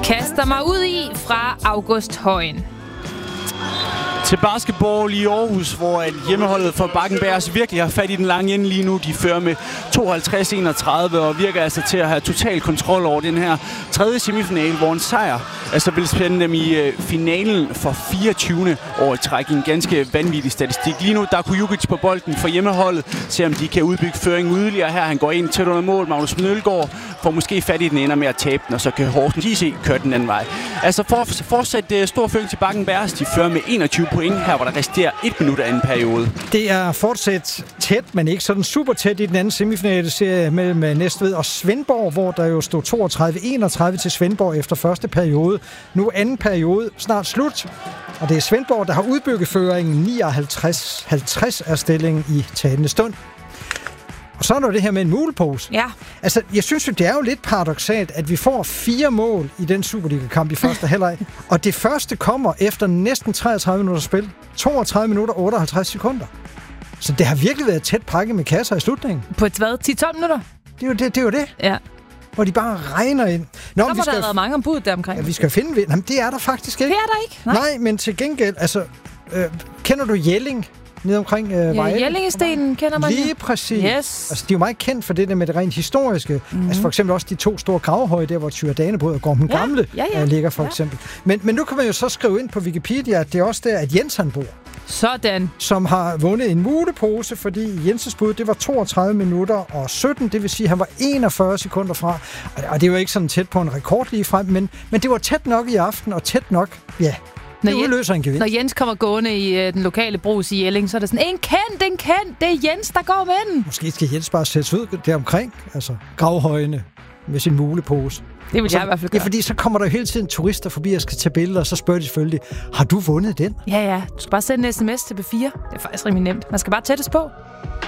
Kaster mig ud i fra August Højen. Til basketball i Aarhus, hvor hjemmeholdet for Bakken Bears virkelig har fat i den lange ende lige nu. De fører med 52-31 og virker altså til at have total kontrol over den her tredje semifinale, hvor en sejr altså vil spænde dem i finalen for 24. år i træk. En ganske vanvittig statistik. Lige nu, der kunne Jukic på bolden for hjemmeholdet, se om de kan udbygge føringen yderligere her. Han går ind tæt under mål. Magnus Mølgaard får måske fat i den, ender med at tabe den, og så kan Horsens IC køre den anden vej. Altså fortsat stor føring til Bakken Bears. De fører med 21 point her, hvor der resterer 1 minut af anden periode. Det er fortsat tæt, men ikke sådan super tæt i den anden semifinale serie mellem Næstved og Svendborg, hvor der jo stod 32-31 til Svendborg efter første periode. Nu anden periode snart slut, og det er Svendborg, der har udbygget føringen 59-50 af stillingen i talende stund. Og så er der det her med en mulepose. Ja. Altså, jeg synes jo, det er jo lidt paradoksalt, at vi får 4 mål i den Superliga-kamp i første halvleg, og det første kommer efter næsten 33 minutter spil. 32 minutter 58 sekunder. Så det har virkelig været tæt pakket med kasser i slutningen. På et hvad? 10-12 minutter? Det er jo det. Ja. Hvor de bare regner ind. Nå, der må der have været mange ombud der omkring. Ja, vi skal finde... Jamen, det er der faktisk ikke. Det er der ikke? Nej, men til gengæld, altså... kender du Jelling? Nede omkring Vejle. Ja, Jellingestenen kender man. Lige præcis. Yes. Altså, de er jo meget kendt for det der med det rent historiske. Mm-hmm. Altså for eksempel også de 2 store gravhøje, der hvor Tyre Danebod og Gorm den Gamle ligger for eksempel. Men nu kan man jo så skrive ind på Wikipedia, at det er også der, at Jens han bor. Sådan. Som har vundet en mulepose, fordi Jenses bud, det var 32 minutter og 17, det vil sige, at han var 41 sekunder fra. Og det var ikke sådan tæt på en rekord lige frem, men det var tæt nok i aften, og tæt nok, ja. Det udløser en gevinst. Når Jens kommer gående i den lokale brus i Jelling, så er det sådan, en kendt, det er Jens, der går med den. Måske skal Jens bare sættes ud deromkring, altså gravhøjene med sin mulepose. Det vil jeg i hvert fald gøre. Ja, fordi så kommer der jo hele tiden turister forbi og skal tage billeder, og så spørger de selvfølgelig, har du vundet den? Ja, du skal bare sende en sms til B4. Det er faktisk rimelig nemt. Man skal bare tættes på.